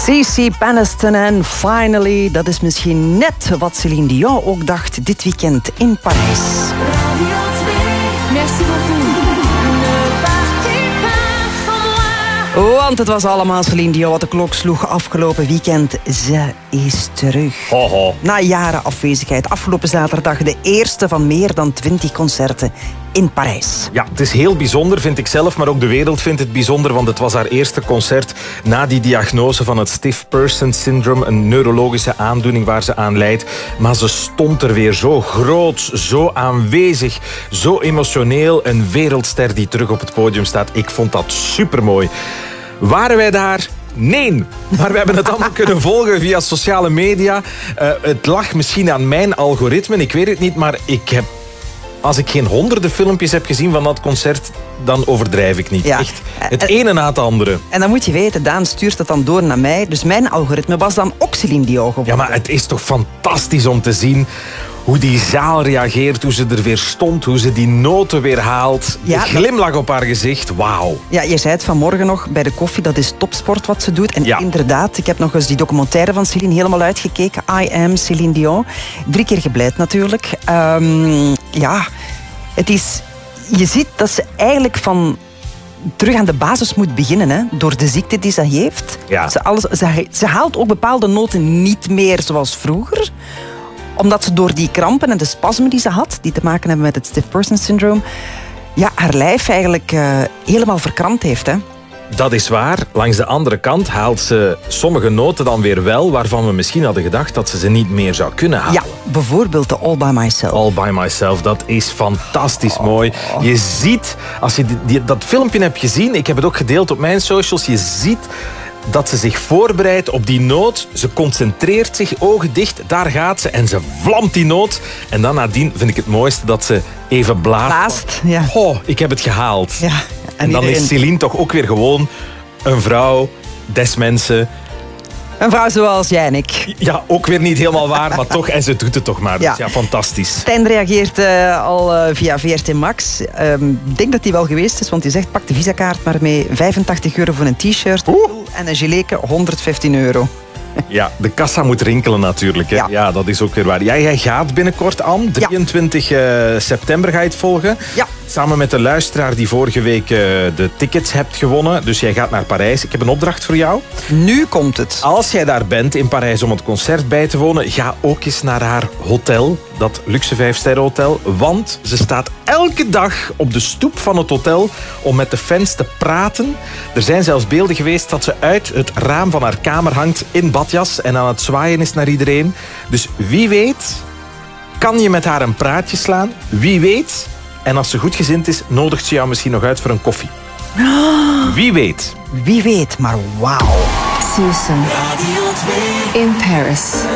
CeCe Peniston en Finally. Dat is misschien net wat Céline Dion ook dacht dit weekend in Parijs. Radio 2, merci beaucoup. Want het was allemaal Céline Dion wat de klok sloeg afgelopen weekend. Ze is terug. Ho, ho. Na jaren afwezigheid. Afgelopen zaterdag de eerste van meer dan 20 concerten in Parijs. Ja, het is heel bijzonder, vind ik zelf, maar ook de wereld vindt het bijzonder, want het was haar eerste concert na die diagnose van het Stiff Person Syndrome, een neurologische aandoening waar ze aan lijdt. Maar ze stond er weer zo groot, zo aanwezig, zo emotioneel. Een wereldster die terug op het podium staat. Ik vond dat supermooi. Waren wij daar? Nee, maar we hebben het allemaal kunnen volgen via sociale media. Het lag misschien aan mijn algoritme, ik weet het niet, maar als ik geen honderden filmpjes heb gezien van dat concert, dan overdrijf ik niet. Ja. Echt, het ene na het andere. En dan moet je weten, Daan stuurt het dan door naar mij. Dus mijn algoritme was dan ook Céline Dion geworden. Ja, maar het is toch fantastisch om te zien hoe die zaal reageert, hoe ze er weer stond, hoe ze die noten weer haalt. Ja, de glimlach op haar gezicht, wauw. Ja, je zei het vanmorgen nog bij de koffie, dat is topsport wat ze doet. En ja, inderdaad, ik heb nog eens die documentaire van Céline helemaal uitgekeken. I Am Céline Dion. 3 keer gebleid natuurlijk. Ja, het is... Je ziet dat ze eigenlijk terug aan de basis moet beginnen, hè, door de ziekte die ze heeft. Ja. Ze haalt ook bepaalde noten niet meer zoals vroeger, omdat ze door die krampen en de spasmen die ze had, die te maken hebben met het Stiff Person Syndrome, ja, haar lijf eigenlijk helemaal verkrampt heeft, hè. Dat is waar. Langs de andere kant haalt ze sommige noten dan weer wel, waarvan we misschien hadden gedacht dat ze niet meer zou kunnen halen. Ja, bijvoorbeeld de All By Myself. All By Myself, dat is fantastisch mooi. Je ziet, als je dat filmpje hebt gezien, ik heb het ook gedeeld op mijn socials, je ziet dat ze zich voorbereidt op die noot. Ze concentreert zich, ogen dicht, daar gaat ze en ze vlamt die noot. En dan nadien vind ik het mooiste dat ze even blaast. Ja. Oh, ik heb het gehaald. Ja. En dan is Céline toch ook weer gewoon een vrouw des mensen. Een vrouw zoals jij en ik. Ja, ook weer niet helemaal waar, maar toch. En ze doet het toch maar. Dus ja, fantastisch. Stijn reageert al via VRT Max. Ik denk dat hij wel geweest is, want hij zegt pak de visakaart maar mee. €85 voor een t-shirt en een gileke €115. Ja, de kassa moet rinkelen natuurlijk. Hè. Ja, dat is ook weer waar. Ja, jij gaat binnenkort aan. 23 september ga je het volgen. Ja. Samen met de luisteraar die vorige week de tickets hebt gewonnen. Dus jij gaat naar Parijs. Ik heb een opdracht voor jou. Nu komt het. Als jij daar bent in Parijs om het concert bij te wonen, ga ook eens naar haar hotel. Dat luxe 5-sterren hotel. Want ze staat elke dag op de stoep van het hotel om met de fans te praten. Er zijn zelfs beelden geweest dat ze uit het raam van haar kamer hangt in badjas en aan het zwaaien is naar iedereen. Dus wie weet kan je met haar een praatje slaan. Wie weet. En als ze goedgezind is, nodigt ze jou misschien nog uit voor een koffie. Wie weet. Wie weet, maar wauw. CeCe in Paris.